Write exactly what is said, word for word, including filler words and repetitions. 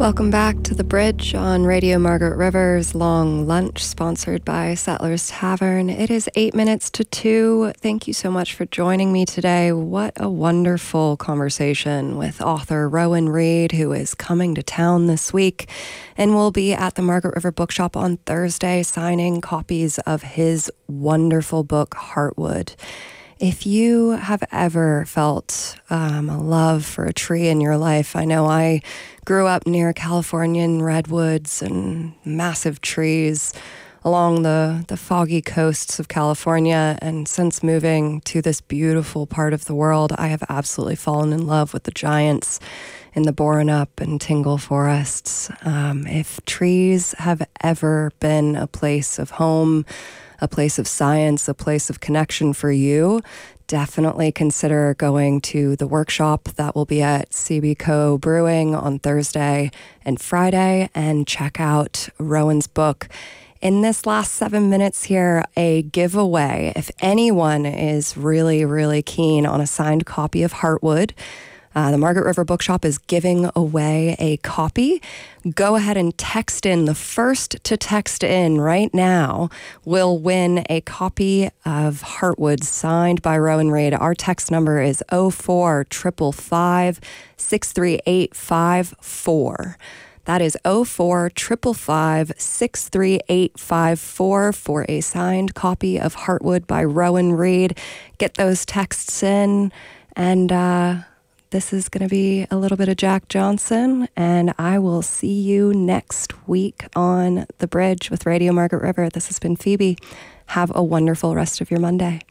Welcome back to The Bridge on Radio Margaret River's Long Lunch, sponsored by Settlers Tavern. It is eight minutes to two. Thank you so much for joining me today. What a wonderful conversation with author Rowan Reed, who is coming to town this week and will be at the Margaret River Bookshop on Thursday signing copies of his wonderful book, Heartwood. If you have ever felt um, a love for a tree in your life, I know I grew up near Californian redwoods and massive trees along the, the foggy coasts of California. And since moving to this beautiful part of the world, I have absolutely fallen in love with the giants in the Borenup and Tingle forests. Um, if trees have ever been a place of home, a place of science, a place of connection for you, definitely consider going to the workshop that will be at C B Co Brewing on Thursday and Friday, and check out Rowan's book. In this last seven minutes here, a giveaway. If anyone is really, really keen on a signed copy of Heartwood, Uh, the Margaret River Bookshop is giving away a copy. Go ahead and text in. The first to text in right now will win a copy of Heartwood signed by Rowan Reed. Our text number is oh four five five, six three eight five four. That is oh four five five, six three eight five four for a signed copy of Heartwood by Rowan Reed. Get those texts in, and uh this is going to be a little bit of Jack Johnson, and I will see you next week on The Bridge with Radio Margaret River. This has been Phoebe. Have a wonderful rest of your Monday.